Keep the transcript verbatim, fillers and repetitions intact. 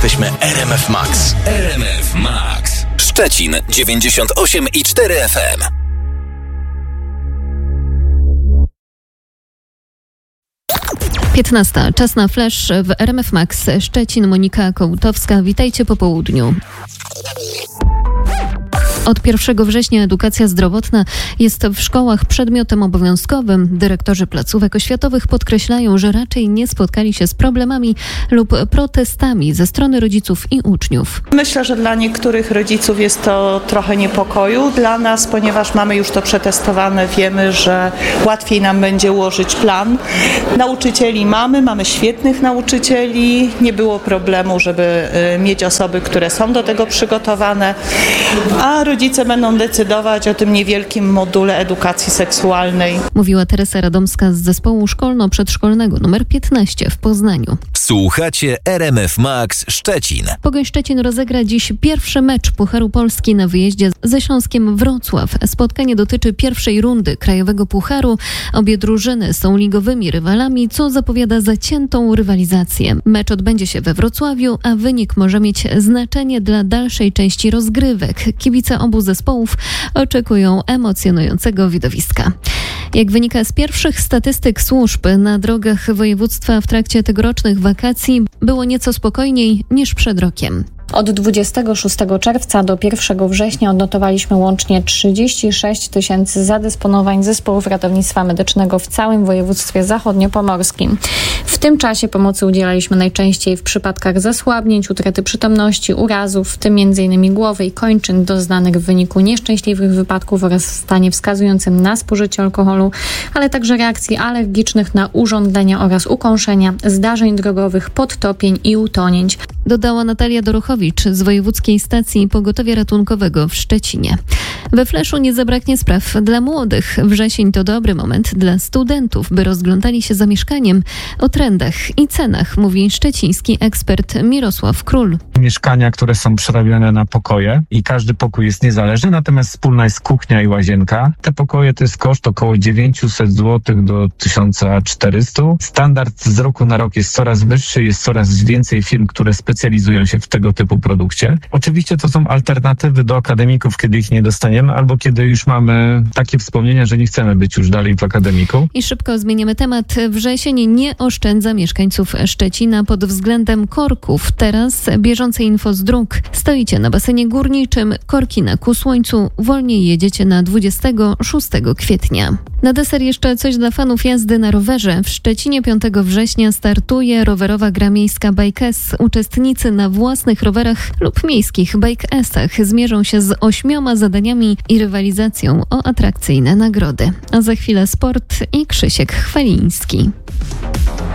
jesteśmy R M F Max. R M F Max. Szczecin dziewięćdziesiąt osiem i cztery F M. piętnasta. Czas na flash w R M F Max. Szczecin, Monika Kołtowska. Witajcie po południu. Od pierwszego września edukacja zdrowotna jest w szkołach przedmiotem obowiązkowym. Dyrektorzy placówek oświatowych podkreślają, że raczej nie spotkali się z problemami lub protestami ze strony rodziców i uczniów. Myślę, że dla niektórych rodziców jest to trochę niepokoju. Dla nas, ponieważ mamy już to przetestowane, wiemy, że łatwiej nam będzie ułożyć plan. Nauczycieli mamy, mamy świetnych nauczycieli. Nie było problemu, żeby mieć osoby, które są do tego przygotowane, a rodzice będą decydować o tym niewielkim module edukacji seksualnej. Mówiła Teresa Radomska z zespołu szkolno-przedszkolnego numer piętnaście w Poznaniu. Słuchacie R M F Max Szczecin. Pogoń Szczecin rozegra dziś pierwszy mecz Pucharu Polski na wyjeździe ze Śląskiem Wrocław. Spotkanie dotyczy pierwszej rundy Krajowego Pucharu. Obie drużyny są ligowymi rywalami, co zapowiada zaciętą rywalizację. Mecz odbędzie się we Wrocławiu, a wynik może mieć znaczenie dla dalszej części rozgrywek. Kibice obu zespołów oczekują emocjonującego widowiska. Jak wynika z pierwszych statystyk służb, na drogach województwa w trakcie tegorocznych wakacji było nieco spokojniej niż przed rokiem. Od dwudziestego szóstego czerwca do pierwszego września odnotowaliśmy łącznie trzydzieści sześć tysięcy zadysponowań zespołów ratownictwa medycznego w całym województwie zachodniopomorskim. W tym czasie pomocy udzielaliśmy najczęściej w przypadkach zasłabnięć, utraty przytomności, urazów, w tym między innymi głowy i kończyn doznanych w wyniku nieszczęśliwych wypadków oraz w stanie wskazującym na spożycie alkoholu, ale także reakcji alergicznych na urządzenia oraz ukąszenia, zdarzeń drogowych, podtopień i utonięć. Dodała Natalia Dorochowicz z Wojewódzkiej Stacji Pogotowia Ratunkowego w Szczecinie. We Fleszu nie zabraknie spraw dla młodych. Wrzesień to dobry moment dla studentów, by rozglądali się za mieszkaniem. O trendach i cenach mówi szczeciński ekspert Mirosław Król. Mieszkania, które są przerabiane na pokoje i każdy pokój jest niezależny, natomiast wspólna jest kuchnia i łazienka. Te pokoje to jest koszt około dziewięćset złotych do tysiąc czterysta. Standard z roku na rok jest coraz wyższy, jest coraz więcej firm, które specjalizują się w tego typu produkcie. Oczywiście to są alternatywy do akademików, kiedy ich nie dostaniemy, albo kiedy już mamy takie wspomnienia, że nie chcemy być już dalej w akademiku. I szybko zmieniamy temat. Wrzesień nie oszczędza mieszkańców Szczecina pod względem korków. Teraz bieżące info z dróg. Stoicie na basenie górniczym, korki na ku słońcu, wolniej jedziecie na dwudziestego szóstego kwietnia. Na deser jeszcze coś dla fanów jazdy na rowerze. W Szczecinie piątego września startuje rowerowa gra miejska Bike S. Uczestnicy na własnych rowerach lub miejskich Bike S-ach zmierzą się z ośmioma zadaniami i rywalizacją o atrakcyjne nagrody. A za chwilę sport i Krzysiek Chwaliński.